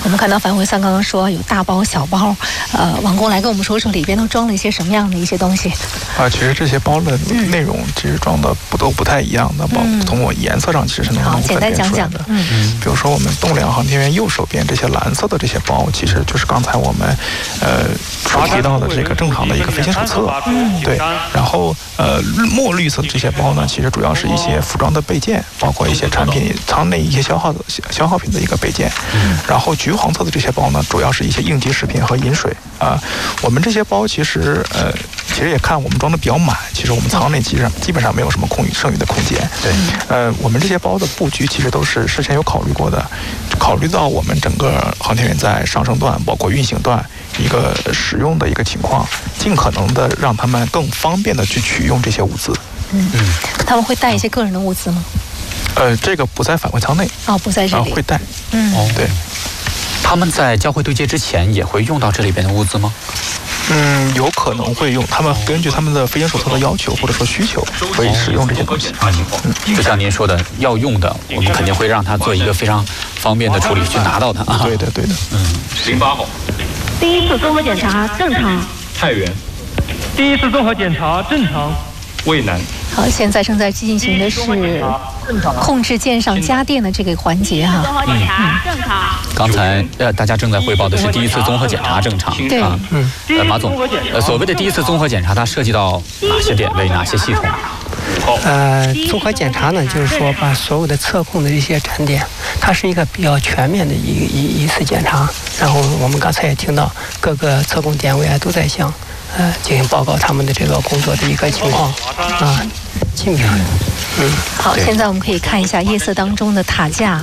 们看到返回舱刚刚说有大包小包，王工来跟我们说说里边都装了一些什么样的一些东西。 其实这些包的内容其实装的都不太一样的，从我颜色上其实是能分辨出来的。比如说我们栋梁航天员右手边这些蓝色的这些包，其实就是刚才我们所提到的这个正常的一个飞行手册。对，然后墨绿色的这些包呢，其实主要是一些服装的备件，包括一些产品舱内一些消耗品的一个备件。然后橘黄色的这些包呢，主要是一些应急食品和饮水。我们这些包其实也看我们装的比较满，其实我们舱内基本上没有什么剩余的空间。对，我们这些包的布局其实都是事先有考虑过的，考虑到我们整个航天员在上升段包括运行段一个使用的一个情况，尽可能的让他们更方便的去取用这些物资。 他们会带一些个人的物资吗？ 这个不在返回舱内。 不在这里。 会带。对。 他们在交会对接之前也会用到这里边的物资吗？ 有可能会用，他们根据他们的飞行手册的要求或者说需求，会使用这些东西。 就像您说的，要用的，我们肯定会让他做一个非常方便的处理，去拿到它。 对的。 08号， 第一次综合检查正常。 太原， 第一次综合检查正常。 渭南。 好，现在正在进行的是控制舰上加电的这个环节哈。 综合检查正常。 刚才大家正在汇报的是第一次综合检查正常。 对。 马总，所谓的第一次综合检查，它涉及到哪些点位、哪些系统？ 综合检查呢，就是说把所有的测控的一些站点，它是一个比较全面的一次检查。然后我们刚才也听到各个测控点位都在向进行报告他们的这个工作的一个情况基本上。 好，现在我们可以看一下夜色当中的塔架。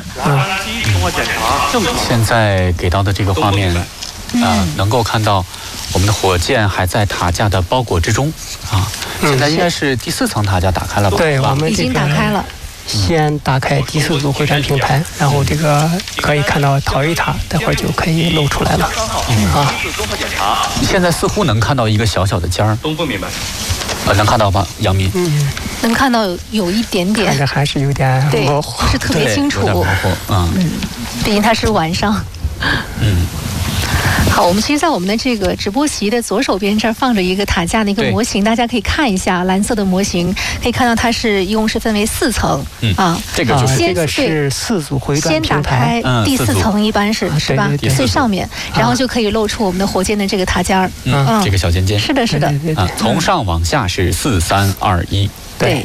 现在给到的这个画面，能够看到我们的火箭还在塔架的包裹之中现在应该是第4层塔架打开了吧？ 对，我们已经打开了。 先打开第4组回传平台，然后这个可以看到逃逸塔，待会儿就可以露出来了。 现在似乎能看到一个小小的尖儿。 东风明白。 能看到吧，杨明？ 能看到有一点点， 看着还是有点模糊， 不是特别清楚。 有点模糊。 毕竟它是晚上。好，我们其实，在我们的这个直播席的左手边这儿放着一个塔架的一个模型，大家可以看一下蓝色的模型，可以看到它一共是分为4层这个就是这个是4组回转平台， 先打开第4层，一般是吧？最上面，然后就可以露出我们的火箭的这个塔尖儿。 这个小尖尖。 是的。 从上往下是4、3、2、1。 对。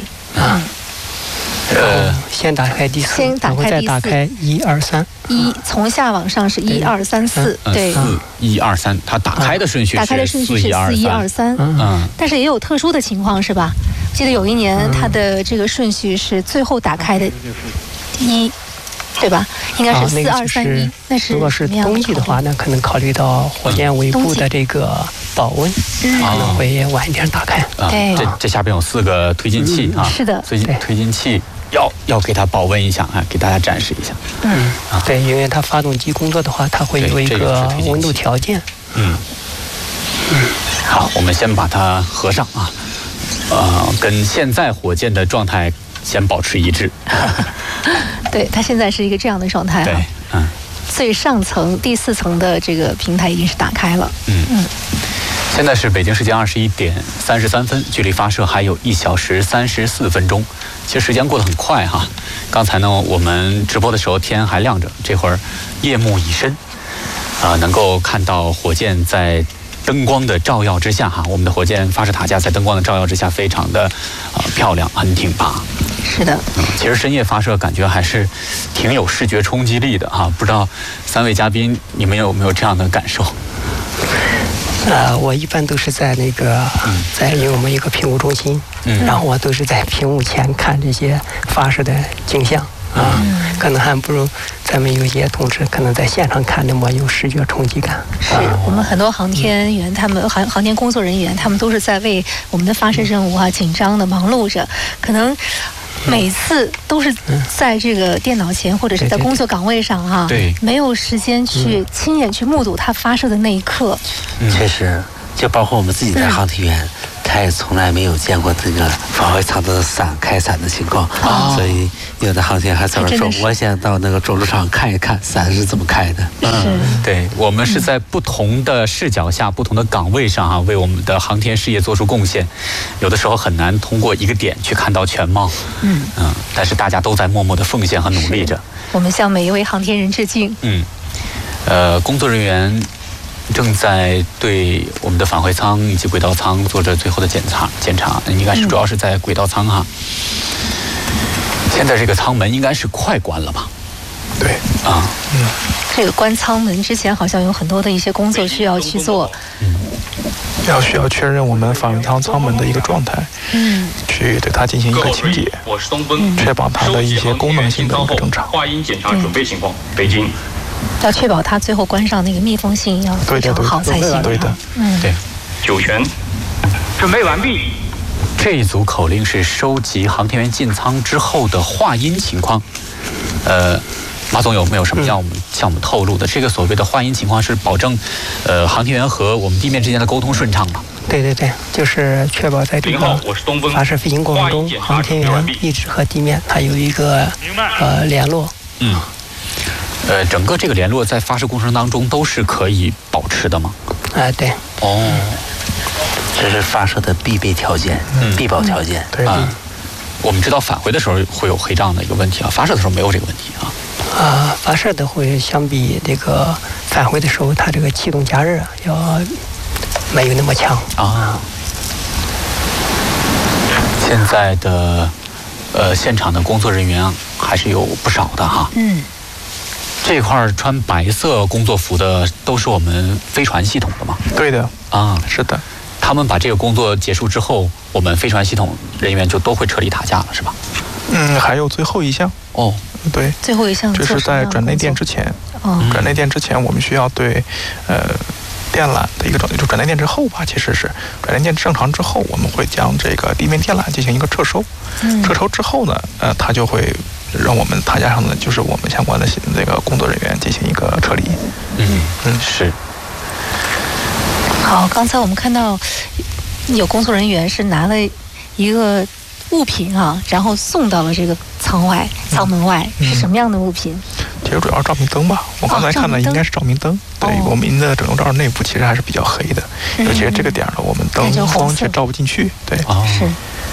先打开第4，然后再打开1、2、3。 从下往上是1、2、3、4，对 ，4、1、2、3，它打开的顺序是4、1、2、3。 但是也有特殊的情况，是吧？记得有一年它的这个顺序是最后打开的1，对吧？应该是4、2、3、1。那是如果是冬季的话，那可能考虑到火箭尾部的这个保温，可能会晚一点打开。 对， 这下边有4个推进器是的， 推进器。要给它保温一下给大家展示一下。 对，因为它发动机工作的话，它会有一个温度条件。 好，我们先把它合上跟现在火箭的状态先保持一致。 对，它现在是一个这样的状态。 对， 最上层第4层的这个平台已经是打开了。 现在是北京时间21点33分，距离发射还有1小时34分钟。其实时间过得很快刚才呢，我们直播的时候天还亮着，这会儿夜幕已深，能够看到火箭在灯光的照耀之下我们的火箭发射塔架在灯光的照耀之下非常的漂亮，很挺拔。 是的。 其实深夜发射感觉还是挺有视觉冲击力的不知道3位嘉宾你们有没有这样的感受？ 我一般都是在因为我们一个评估中心，然后我都是在屏幕前看这些发射的景象可能还不如咱们有些同志可能在现场看那么有视觉冲击感。 是我们很多航天员，他们航天工作人员，他们都是在为我们的发射任务紧张的忙碌着，可能每次都是在这个电脑前或者是在工作岗位上没有时间去亲眼去目睹它发射的那一刻。 确实，就包括我们自己的航天员，他他也从来没有见过这个返回舱的开伞的情况，所以有的航天员还在那说，我想到那个着陆场看一看伞是怎么开的。 对，我们是在不同的视角下、不同的岗位上为我们的航天事业做出贡献。有的时候很难通过一个点去看到全貌。但是大家都在默默的奉献和努力着。 我们向每一位航天人致敬。 工作人员正在对我们的返回舱以及轨道舱做着最后的检查，应该是主要是在轨道舱哈。现在这个舱门应该是快关了吧？ 对这个关舱门之前好像有很多的一些工作需要去做。 需要确认我们返回舱舱门的一个状态，去对它进行一个清洁，确保它的一些功能性的一个正常。 话音检查准备情况，北京。 要确保它最后关上那个密封性要非常好才行。 对的， 对。 酒泉， 准备完毕。 这一组口令是收集航天员进舱之后的话音情况。马总有没有什么向我们透露的？这个所谓的话音情况是保证，航天员和我们地面之间的沟通顺畅吗？ 对，就是确保在这个发射飞行过程中，航天员一直和地面它有一个联络。 整个这个联络在发射过程当中都是可以保持的吗？ 对。 这是发射的必备条件，必保条件。 对。 我们知道返回的时候会有黑障的一个问题发射的时候没有这个问题发射的会相比这个返回的时候，它这个气动加热要没有那么强现在的现场的工作人员还是有不少的哈。这块穿白色工作服的都是我们飞船系统的吗？ 对的是的。 他们把这个工作结束之后，我们飞船系统人员就都会撤离塔架了，是吧？ 还有最后一项对， 最后一项这是在转内电之前。转内电之前，我们需要对电缆的一个就转内电之后吧，其实是转内电正常之后，我们会将这个地面电缆进行一个撤收。撤收之后呢，它就会让我们塔架上的就是我们相关的那个工作人员进行一个撤离。 是。 好，刚才我们看到有工作人员是拿了一个物品然后送到了这个舱门外，是什么样的物品？ 其实主要是照明灯吧，我刚才看的应该是照明灯。对，我们的整流罩内部其实还是比较黑的，尤其是这个点呢，我们灯光却照不进去。对， 是。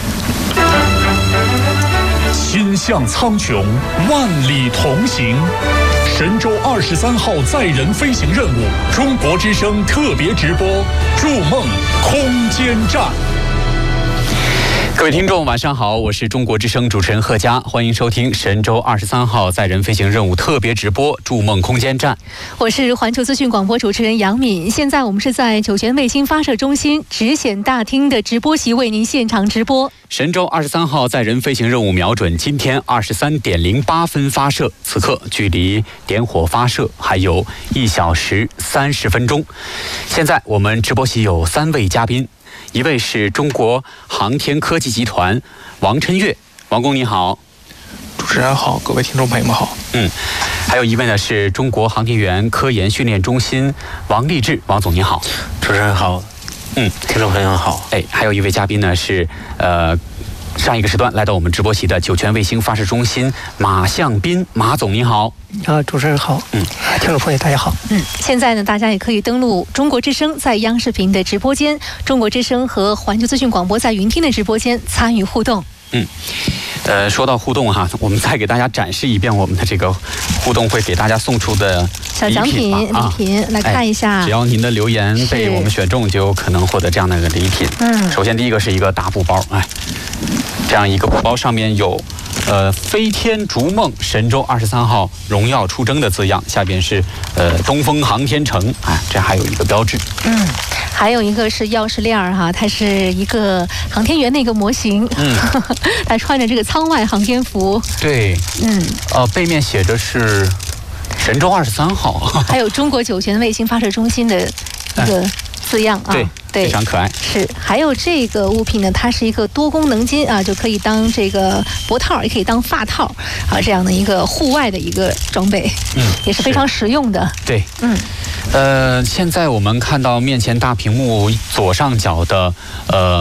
心向苍穹，万里同行。神舟23号载人飞行任务，中国之声特别直播，筑梦空间站。 各位听众晚上好，我是中国之声主持人贺佳，欢迎收听神舟23号载人飞行任务特别直播筑梦空间站。 我是环球资讯广播主持人杨敏，现在我们是在酒泉卫星发射中心直显大厅的直播席为您现场直播。 神舟23号载人飞行任务瞄准今天23点08分发射，此刻距离点火发射还有1小时30分钟。现在我们直播席有3位嘉宾，一位是中国航天科技集团王琛岳，王工你好。 主持人好，各位听众朋友们好。 还有一位呢是中国航天员科研训练中心王立志，王总你好。 主持人好。听众朋友们好。 还有一位嘉宾呢是上一个时段来到我们直播席的酒泉卫星发射中心马向斌，马总你好。 主持人好。听众朋友大家好。 现在呢，大家也可以登录中国之声在央视频的直播间，中国之声和环球资讯广播在云听的直播间参与互动。 说到互动我们再给大家展示一遍我们的这个互动会给大家送出的小奖品礼品，来看一下。 只要您的留言被我们选中，就有可能获得这样的一个礼品。首先第一个是一个大布包，这样一个布包上面有飞天逐梦神舟23号荣耀出征的字样，下边是东风航天城，这还有一个标志。 还有一个是钥匙链它是一个航天员的一个模型，他穿着这个舱外航天服。 对，背面写着是神舟23号， 还有中国酒泉卫星发射中心的一个字样对，非常可爱。 是，还有这个物品呢，它是一个多功能巾就可以当这个脖套，也可以当发套这样的一个户外的一个装备，也是非常实用的。 对，现在我们看到面前大屏幕左上角的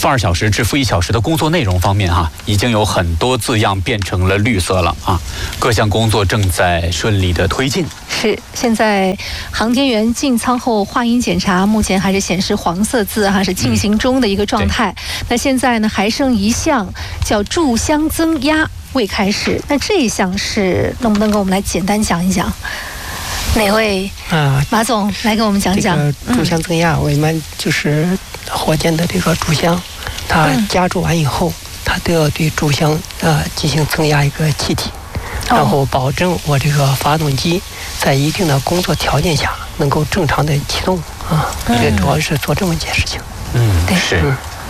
负2小时至负1小时的工作内容方面已经有很多字样变成了绿色了各项工作正在顺利的推进。 是，现在航天员进舱后话音检查，目前还是显示黄色字是进行中的一个状态。那现在呢，还剩一项叫注箱增压未开始。那这一项是能不能给我们来简单讲一讲？哪位马总来给我们讲讲？ 注箱增压，我们就是火箭的这个注箱，它加注完以后，它都要对注箱进行增压一个气体。然后保证我这个发动机在一定的工作条件下能够正常的启动这主要是做这么一件事情。 对，是，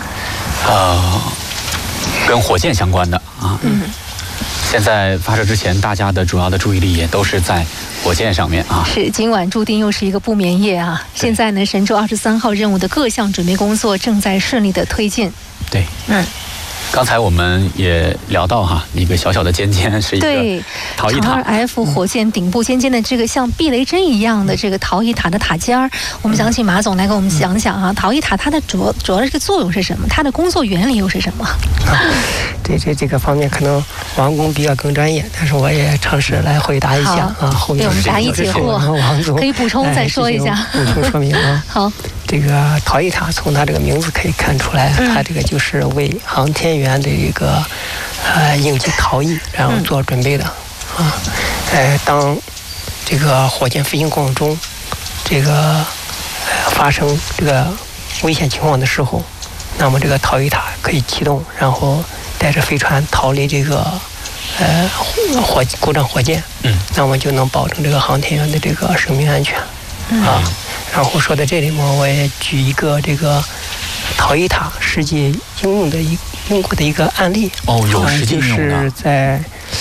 跟火箭相关的现在发射之前，大家的主要的注意力也都是在火箭上面是，今晚注定又是一个不眠夜现在呢，神舟23号任务的各项准备工作正在顺利的推进。 对，刚才我们也聊到一个小小的尖尖是一个逃逸塔 ，F 火箭顶部尖尖的这个像避雷针一样的这个逃逸塔的塔尖儿，我们想请马总来给我们讲讲逃逸塔它的主要的这个作用是什么？它的工作原理又是什么？ 这个方面可能王工比较更专业，但是我也尝试来回答一下后面对我们答疑解惑， 王总可以补充再说一下， 补充说明好。 这个逃逸塔从它这个名字可以看出来，它这个就是为航天员的一个应急逃逸然后做准备的当这个火箭飞行过程中这个发生这个危险情况的时候，那么这个逃逸塔可以启动，然后带着飞船逃离这个故障火箭，那么就能保证这个航天员的这个生命安全然后说到这里嘛，我也举一个这个逃逸塔实际用过的一个案例有实际用的， 就是在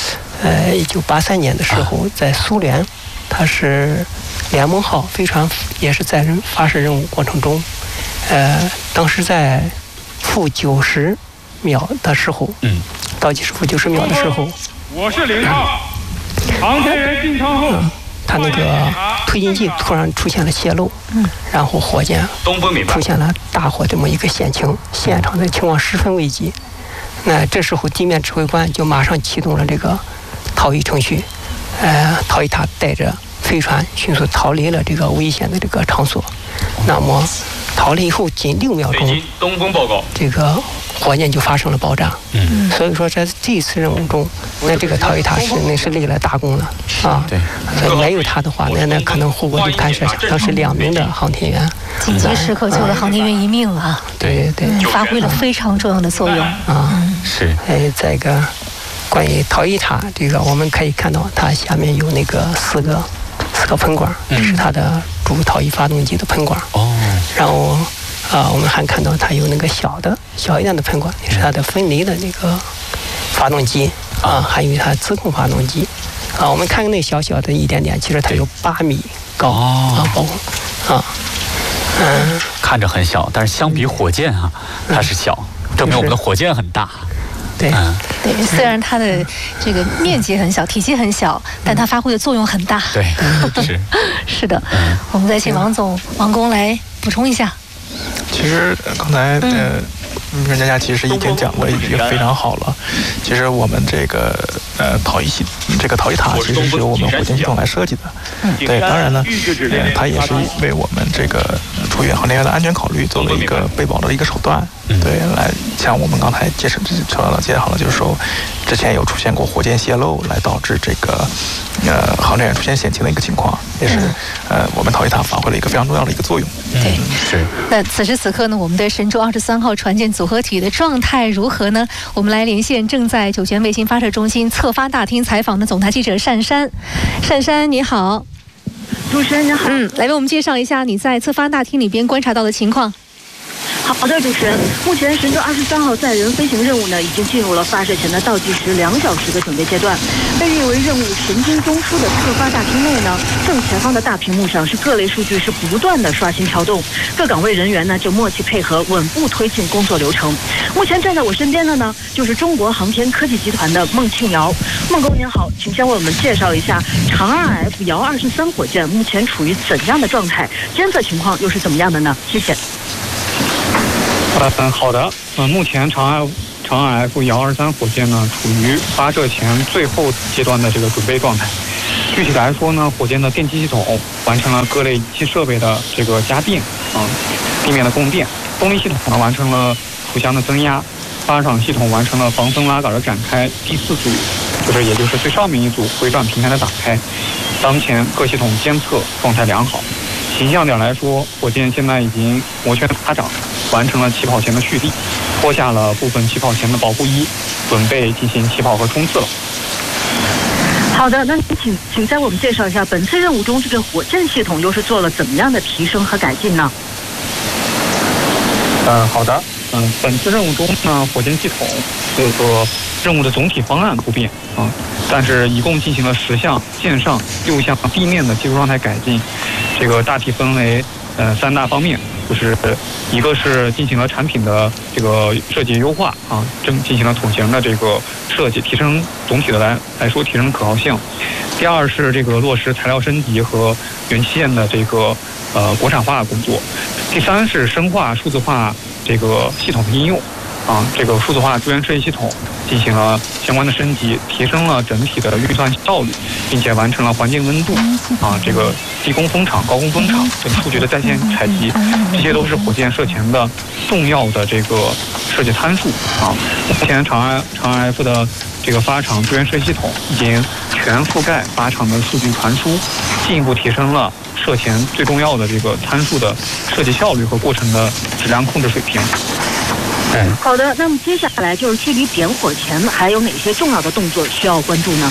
1983年的时候，在苏联，它是联盟号飞船也是载人发射任务过程中，当时在负90秒的时候，倒计时负90秒的时候， 我是0号，航天员进舱后。 它那个推进剂突然出现了泄漏，然后火箭出现了大火这么一个险情，现场的情况十分危急。那这时候地面指挥官就马上启动了这个逃逸程序，逃逸塔带着飞船迅速逃离了这个危险的这个场所。那么逃离以后仅6秒钟， 东风报告， 这个火箭就发生了爆炸。所以说在这次任务中，那这个逃逸塔是立了大功了对， 所以没有它的话，那可能后果就看设想，当时2名的航天员紧急时刻救了航天员一命对， 发挥了非常重要的作用是。 再一个关于逃逸塔这个，我们可以看到它下面有那个四个喷管，这是它的主逃逸发动机的喷管然后我们还看到它有那个小一点的喷管，那是它的分离的那个发动机还有它自控发动机我们看那小的一点点，其实它有8米高看着很小，但是相比火箭它是小，证明我们的火箭很大。 对， 虽然它的这个面积很小，体积很小，但它发挥的作用很大。 对， 是的。我们再请王工来补充一下。 其实刚才任佳佳其实已经讲的已经非常好了。其实我们这个逃逸塔其实是由我们火箭系统来设计的。对，当然呢，它也是为我们这个出远航天员的安全考虑作为一个备保的一个手段。对，来像我们刚才介绍了，就是说之前有出现过火箭泄漏来导致这个航天员出现险情的一个情况，也是我们逃逸塔发挥了一个非常重要的一个作用。 对， 是。 那此时此刻呢，我们的神舟23号船舰组合体的状态如何呢？我们来连线正在酒泉卫星发射中心测发大厅采访的总台记者单山。单山，你好。 主持人您好。 来为我们介绍一下你在测发大厅里边观察到的情况。 好的，主持人，目前神舟23号载人飞行任务呢，已经进入了发射前的倒计时2小时的准备阶段。被誉为任务神经中枢的测发大厅内呢，正前方的大屏幕上是各类数据是不断的刷新跳动，各岗位人员呢就默契配合，稳步推进工作流程。目前站在我身边的呢，就是中国航天科技集团的孟庆瑶。孟工您好，请先为我们介绍一下长2 F 遥23火箭目前处于怎样的状态，监测情况又是怎么样的呢？谢谢。 好的。目前长安 F-123火箭呢，处于发射前最后阶段的这个准备状态。具体来说呢，火箭的电气系统完成了各类仪器设备的这个加电地面的供电，动力系统呢完成了腹箱的增压，发射场系统完成了防风拉杆的展开，第4组也就是最上面一组回转平台的打开。当前各系统监测状态良好。形象点来说，火箭现在已经摩拳擦掌，完成了起跑前的蓄力，脱下了部分起跑前的保护衣，准备进行起跑和冲刺了。 好的，那请再为我们介绍一下本次任务中这个火箭系统又是做了怎么样的提升和改进呢？ 好的。本次任务中呢，火箭系统这个任务的总体方案不变但是一共进行了10项舰上6项地面的技术状态改进。这个大体分为3大方面，就是一个是进行了产品的这个设计优化进行了桶型的这个设计，提升总体的来说提升可靠性。第二是这个落实材料升级和元器件的这个国产化工作。第三是深化数字化这个系统的应用这个数字化支援设计系统进行了相关的升级，提升了整体的运算效率，并且完成了环境温度这个低空风场、高空风场等数据的在线采集，这些都是火箭射前的重要的这个设计参数目前长安 F 的这个发射场支援设计系统已经全覆盖发射场的数据传输，进一步提升了射前最重要的这个参数的设计效率和过程的质量控制水平。 好的，那么接下来就是距离点火前还有哪些重要的动作需要关注呢？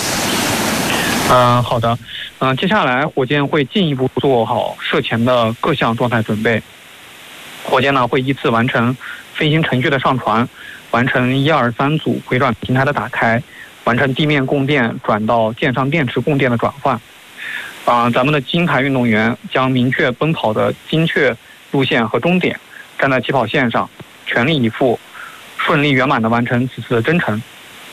好的。接下来火箭会进一步做好射前的各项状态准备。火箭呢会依次完成飞行程序的上传，完成1、2、3组回转平台的打开，完成地面供电转到舰上电池供电的转换。咱们的金牌运动员将明确奔跑的精确路线和终点，站在起跑线上，全力以赴，顺利圆满地完成此次的征程。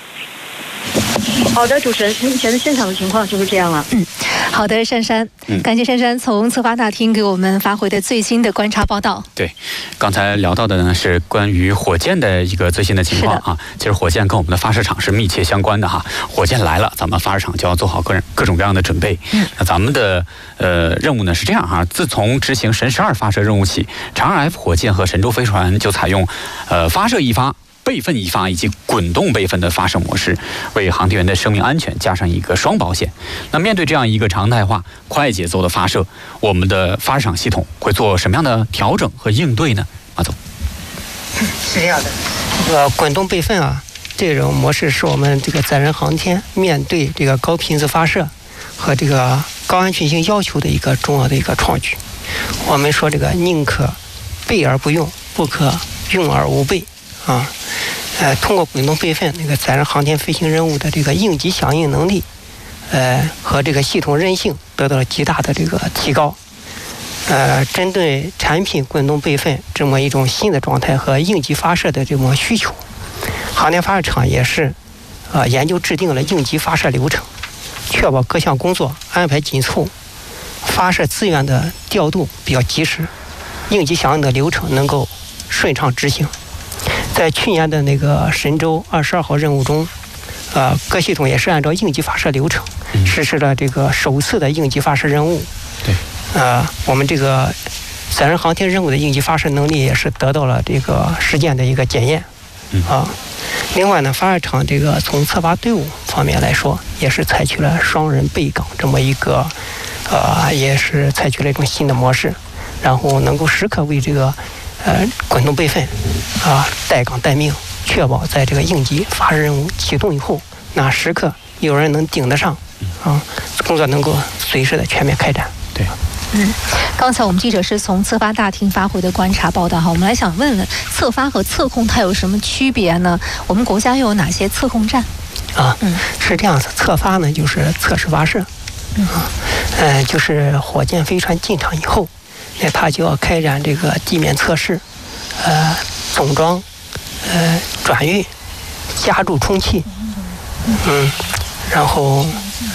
好的，主持人，目前的现场的情况就是这样了。 好的，珊珊，感谢珊珊从策发大厅给我们发回的最新的观察报道。 对，刚才聊到的呢是关于火箭的一个最新的情况其实火箭跟我们的发射场是密切相关的火箭来了，咱们发射场就要做好各种各样的准备。那咱们的任务呢是这样自从执行神12发射任务起，长安 F 火箭和神舟飞船就采用发射一发、备份一发以及滚动备份的发射模式，为航天员的生命安全加上一个双保险。那面对这样一个常态化、快节奏的发射，我们的发射场系统会做什么样的调整和应对呢？马总， 是这样的，这个滚动备份这种模式是我们这个载人航天面对这个高频次发射和这个高安全性要求的一个重要的一个创举。我们说这个宁可备而不用，不可用而无备通过滚动备份，那个载人航天飞行任务的这个应急响应能力，和这个系统韧性得到了极大的这个提高。针对产品滚动备份这么一种新的状态和应急发射的这么需求，航天发射场也是研究制定了应急发射流程，确保各项工作安排紧凑，发射资源的调度比较及时，应急响应的流程能够顺畅执行。在去年的那个神舟22号任务中，各系统也是按照应急发射流程实施了这个首次的应急发射任务。 对， 我们这个载人航天任务的应急发射能力也是得到了这个实践的一个检验。另外呢，发射场这个从策发队伍方面来说，也是采取了双人备岗这么一个，也是采取了一种新的模式，然后能够时刻为这个滚动备份带岗待命，确保在这个应急发射任务启动以后，那时刻有人能顶得上工作能够随时的全面开展。 对。 刚才我们记者是从策发大厅发回的观察报道我们来想问问策发和测控它有什么区别呢？我们国家又有哪些测控站？ 是这样子，测发呢就是测试发射，就是火箭飞船进场以后，那它就要开展这个地面测试，总装，转运，加注充气，然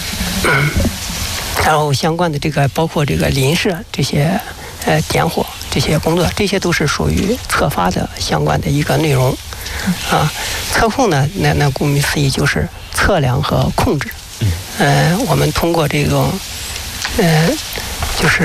后相关的这个包括这个临射这些点火这些工作，这些都是属于测发的相关的一个内容。测控呢，那顾名思义就是测量和控制。我们通过这种就是